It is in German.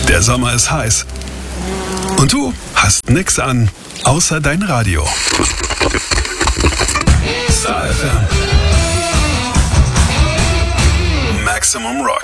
Der Sommer ist heiß. Und du hast nix an, außer dein Radio. Star FM. Maximum Rock.